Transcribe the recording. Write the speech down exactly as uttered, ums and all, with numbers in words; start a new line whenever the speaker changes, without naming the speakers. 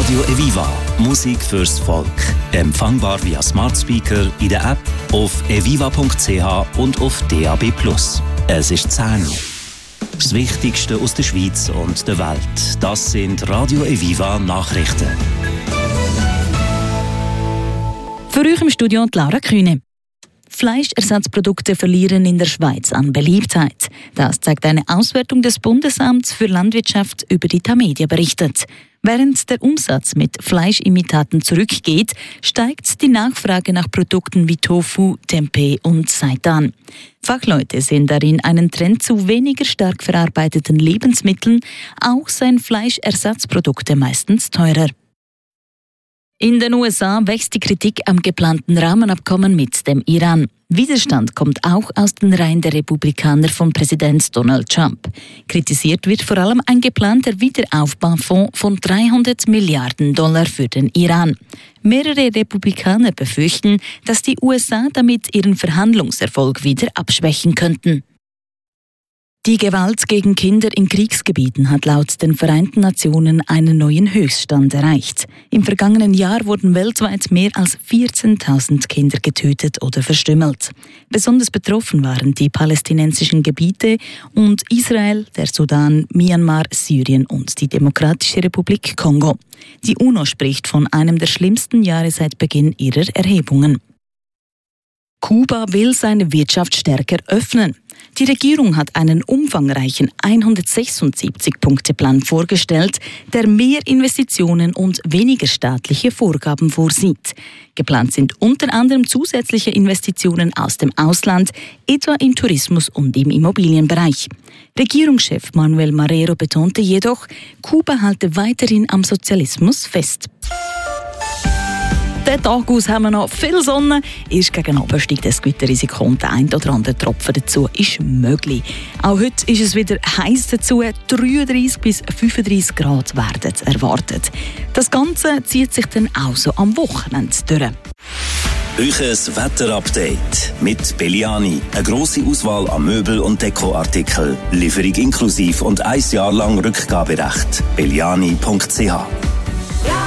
Radio Eviva. Musik fürs Volk. Empfangbar via Smart Speaker, in der App, auf eviva punkt c h und auf D A B plus. Es ist zehn Uhr. Das Wichtigste aus der Schweiz und der Welt. Das sind Radio Eviva Nachrichten.
Für euch im Studio Laura Kühne. Fleischersatzprodukte verlieren in der Schweiz an Beliebtheit. Das zeigt eine Auswertung des Bundesamts für Landwirtschaft, über die Tamedia berichtet. Während der Umsatz mit Fleischimitaten zurückgeht, steigt die Nachfrage nach Produkten wie Tofu, Tempeh und Seitan. Fachleute sehen darin einen Trend zu weniger stark verarbeiteten Lebensmitteln, auch seien Fleischersatzprodukte meistens teurer. In den U S A wächst die Kritik am geplanten Rahmenabkommen mit dem Iran. Widerstand kommt auch aus den Reihen der Republikaner von Präsident Donald Trump. Kritisiert wird vor allem ein geplanter Wiederaufbaufonds von dreihundert Milliarden Dollar für den Iran. Mehrere Republikaner befürchten, dass die U S A damit ihren Verhandlungserfolg wieder abschwächen könnten. Die Gewalt gegen Kinder in Kriegsgebieten hat laut den Vereinten Nationen einen neuen Höchststand erreicht. Im vergangenen Jahr wurden weltweit mehr als vierzehntausend Kinder getötet oder verstümmelt. Besonders betroffen waren die palästinensischen Gebiete und Israel, der Sudan, Myanmar, Syrien und die Demokratische Republik Kongo. Die UNO spricht von einem der schlimmsten Jahre seit Beginn ihrer Erhebungen. Kuba will seine Wirtschaft stärker öffnen. Die Regierung hat einen umfangreichen hundertsechsundsiebzig-Punkte-Plan vorgestellt, der mehr Investitionen und weniger staatliche Vorgaben vorsieht. Geplant sind unter anderem zusätzliche Investitionen aus dem Ausland, etwa im Tourismus und im Immobilienbereich. Regierungschef Manuel Marrero betonte jedoch, Kuba halte weiterhin am Sozialismus fest. Den Tag aus haben wir noch viel Sonne. Erst gegen Abend steigt das Gewitterrisiko und der ein oder andere Tropfen dazu ist möglich. Auch heute ist es wieder heiß dazu. dreiunddreissig bis fünfunddreissig Grad werden erwartet. Das Ganze zieht sich dann auch so am Wochenende durch.
Euches Wetterupdate mit Belliani. Eine grosse Auswahl an Möbel- und Dekoartikeln. Lieferung inklusiv und ein Jahr lang Rückgaberecht. belliani punkt c h